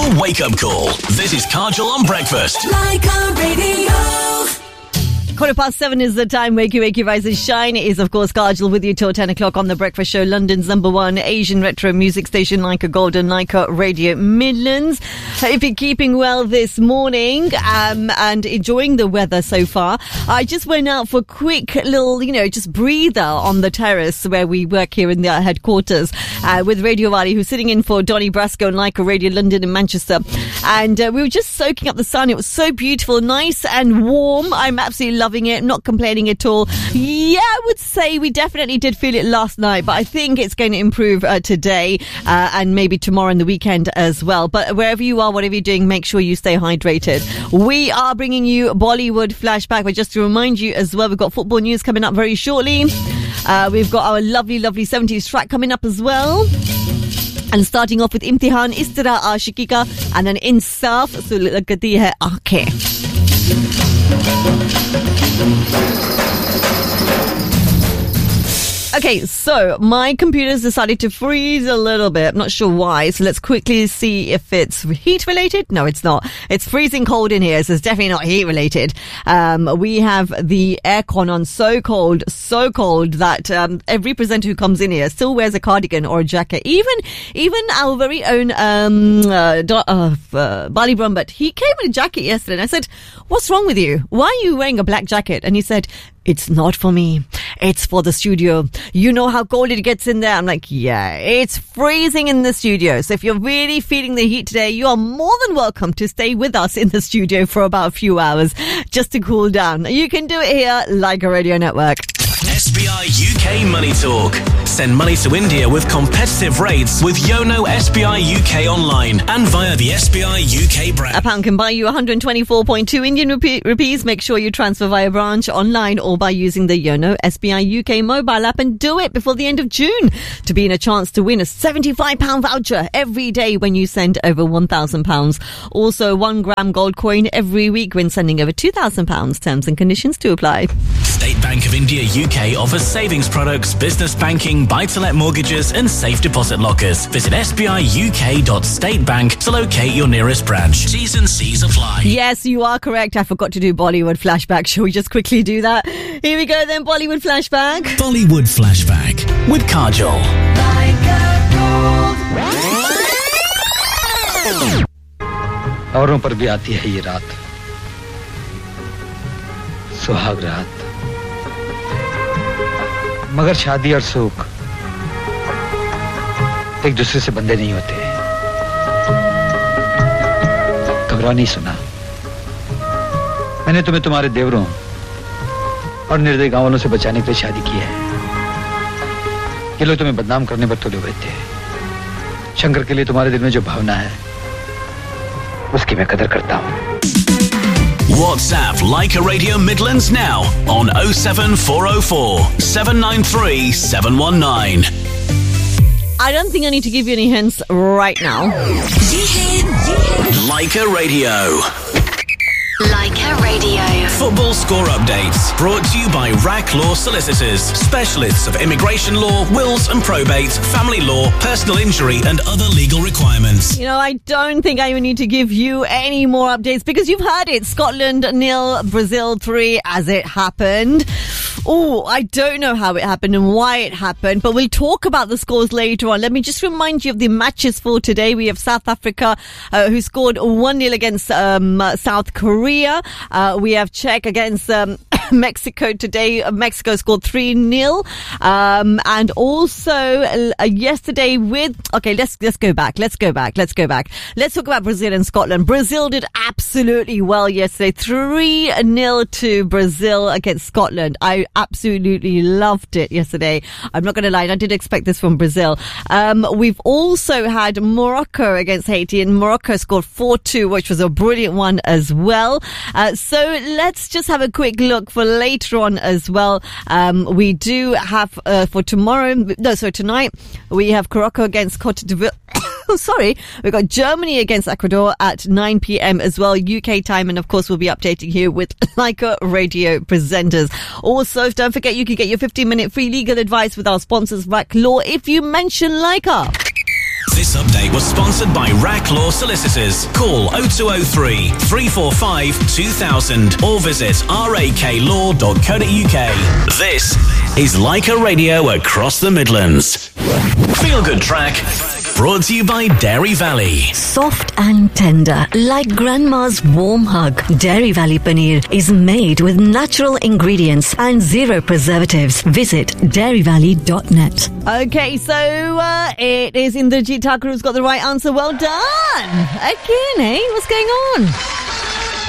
wake-up call. This is Kajal on breakfast. Laika Radio. 7:15 is the time. Wakey, rise and shine. It is, of course, Kajal with you till 10 o'clock on The Breakfast Show, London's #1 Asian retro music station, Laika Golden, Laika Radio Midlands. If you're keeping well this morning and enjoying the weather so far, I just went out for a quick little, just breather on the terrace where we work here in the headquarters with Radio Wali, who's sitting in for Donny Brasco and Laika Radio London in Manchester. And we were just soaking up the sun. It was so beautiful, nice and warm. I'm absolutely loving it, not complaining at all. Yeah, I would say we definitely did feel it last night, but I think it's going to improve today and maybe tomorrow and the weekend as well. But wherever you are, whatever you're doing, make sure you stay hydrated. We are bringing you Bollywood Flashback, but just to remind you as well, we've got football news coming up very shortly. We've got our lovely 70s track coming up as well. And starting off with Imtihan, Istara Aashiki Ka, and then Insaf, So Lagati Hai Aankhein. Okay, so my computer's decided to freeze a little bit. I'm not sure why. So let's quickly see if it's heat related. No, it's not. It's freezing cold in here, so it's definitely not heat related. We have the aircon on so cold that every presenter who comes in here still wears a cardigan or a jacket. Even our very own Bali Brumbat, he came in a jacket yesterday, and I said, "What's wrong with you? Why are you wearing a black jacket?" And he said, "It's not for me. It's for the studio. You know how cold it gets in there." I'm like, yeah, it's freezing in the studio. So if you're really feeling the heat today, you are more than welcome to stay with us in the studio for about a few hours just to cool down. You can do it here, like a radio network. SBI UK Money Talk. Send money to India with competitive rates with Yono SBI UK online and via the SBI UK brand. A pound can buy you 124.2 Indian rupees. Make sure you transfer via branch, online, or by using the Yono SBI UK mobile app, and do it before the end of June to be in a chance to win a £75 voucher every day when you send over £1,000. Also, 1 gram gold coin every week when sending over £2,000. Terms and conditions to apply. State Bank of India UK offers savings products, business banking, buy-to-let mortgages and safe deposit lockers. Visit sbiuk.statebank to locate your nearest branch. T's and C's apply. Yes, you are correct. I forgot to do Bollywood Flashback. Shall we just quickly do that? Here we go then, Bollywood Flashback. Bollywood Flashback with Kajal. औरों पर भी आती है ये रात, सुहाग रात, मगर शादी और सुख एक दूसरे से बंधे नहीं होते। घबरा नहीं सुना, मैंने तुम्हें तुम्हारे देवरों और निर्दयी गांव वालों से बचाने के लिए शादी की है। ये लोग तुम्हें बदनाम करने पर तुले हुए थे। शंकर के लिए तुम्हारे दिल में जो भावना है उसकी मैं कदर करता हूं। WhatsApp Laika Radio Midlands now on 07404 793 719. I don't think I need to give you any hints right now. Laika Radio. Laika Radio. Football score updates brought to you by RAC Law Solicitors, specialists of immigration law, wills and probate, family law, personal injury and other legal requirements. I don't think I even need to give you any more updates because you've heard it. Scotland 0, Brazil 3 as it happened. Oh, I don't know how it happened and why it happened, but we'll talk about the scores later on. Let me just remind you of the matches for today. We have South Africa, who scored 1-0 against South Korea. We have Czech against Mexico today. Mexico scored 3-0. And also yesterday with... Okay, let's go back. Let's talk about Brazil and Scotland. Brazil did absolutely well yesterday. 3-0 to Brazil against Scotland. I absolutely loved it yesterday. I'm not going to lie, I did expect this from Brazil. We've also had Morocco against Haiti, and Morocco scored 4-2, which was a brilliant one as well. So let's just have a quick look for later on as well. We do have for tonight, we have Morocco against Cote d'Ivoire. Sorry, we've got Germany against Ecuador at 9 p.m. as well, UK time, and of course we'll be updating you with Laika Radio presenters. Also, don't forget you can get your 15-minute free legal advice with our sponsors, RAC Law, if you mention Laika. This update was sponsored by Rack Law Solicitors. Call 0203 345 2000 or visit raklaw.co.uk. This is Leica Radio across the Midlands. Feel Good Track, brought to you by Dairy Valley. Soft and tender, like grandma's warm hug. Dairy Valley Paneer is made with natural ingredients and zero preservatives. Visit dairyvalley.net. Okay, so it is Indrajit Thakur who's got the right answer. Well done. Again, eh? What's going on?